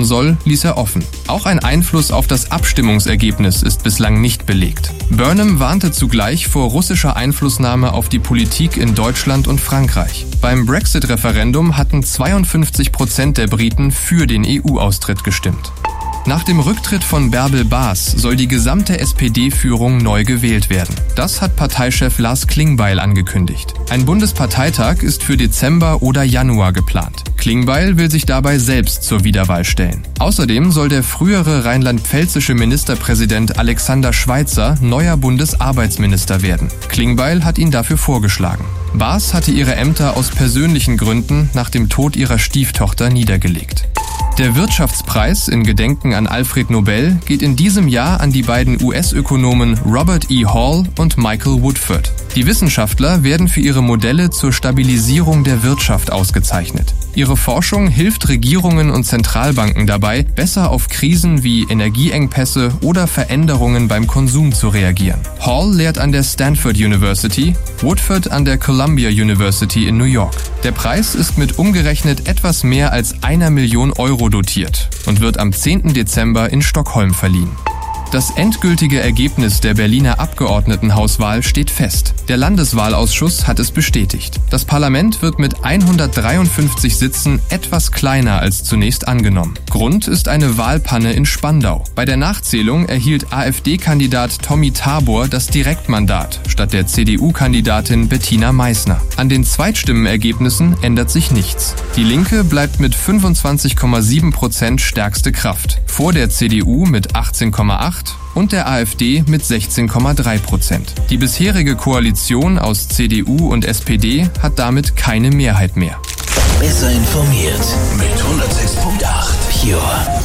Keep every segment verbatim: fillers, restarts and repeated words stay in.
soll, ließ er offen. Auch ein Einfluss auf das Abstimmungsergebnis ist bislang nicht belegt. Burnham warnte zugleich vor russischer Einflussnahme auf die Politik in Deutschland und Frankreich. Beim Brexit-Referendum hatten zweiundfünfzig Prozent der Briten für den E U-Austritt gestimmt. Nach dem Rücktritt von Bärbel Baas soll die gesamte S P D-Führung neu gewählt werden. Das hat Parteichef Lars Klingbeil angekündigt. Ein Bundesparteitag ist für Dezember oder Januar geplant. Klingbeil will sich dabei selbst zur Wiederwahl stellen. Außerdem soll der frühere rheinland-pfälzische Ministerpräsident Alexander Schweitzer neuer Bundesarbeitsminister werden. Klingbeil hat ihn dafür vorgeschlagen. Baas hatte ihre Ämter aus persönlichen Gründen nach dem Tod ihrer Stieftochter niedergelegt. Der Wirtschaftspreis in Gedenken an Alfred Nobel geht in diesem Jahr an die beiden U S-Ökonomen Robert E. Hall und Michael Woodford. Die Wissenschaftler werden für ihre Modelle zur Stabilisierung der Wirtschaft ausgezeichnet. Ihre Forschung hilft Regierungen und Zentralbanken dabei, besser auf Krisen wie Energieengpässe oder Veränderungen beim Konsum zu reagieren. Hall lehrt an der Stanford University, Woodford an der Columbia University in New York. Der Preis ist mit umgerechnet etwas mehr als einer Million Euro dotiert und wird am zehnten Dezember in Stockholm verliehen. Das endgültige Ergebnis der Berliner Abgeordnetenhauswahl steht fest. Der Landeswahlausschuss hat es bestätigt. Das Parlament wird mit hundertdreiundfünfzig Sitzen etwas kleiner als zunächst angenommen. Grund ist eine Wahlpanne in Spandau. Bei der Nachzählung erhielt AfD-Kandidat Tommy Tabor das Direktmandat statt der C D U-Kandidatin Bettina Meissner. An den Zweitstimmenergebnissen ändert sich nichts. Die Linke bleibt mit fünfundzwanzig Komma sieben Prozent stärkste Kraft. Vor der C D U mit achtzehn Komma acht und der AfD mit sechzehn Komma drei Prozent. Die bisherige Koalition aus C D U und S P D hat damit keine Mehrheit mehr. Besser informiert mit hundertsechs Komma acht Pure.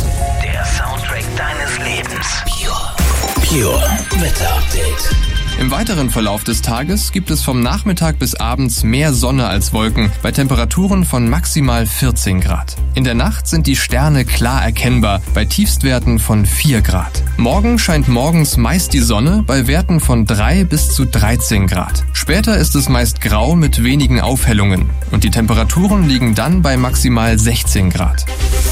Der Soundtrack deines Lebens. Pure. Pure Wetter Update. Im weiteren Verlauf des Tages gibt es vom Nachmittag bis abends mehr Sonne als Wolken bei Temperaturen von maximal vierzehn Grad. In der Nacht sind die Sterne klar erkennbar bei Tiefstwerten von vier Grad. Morgen scheint morgens meist die Sonne bei Werten von drei bis zu dreizehn Grad. Später ist es meist grau mit wenigen Aufhellungen und die Temperaturen liegen dann bei maximal sechzehn Grad.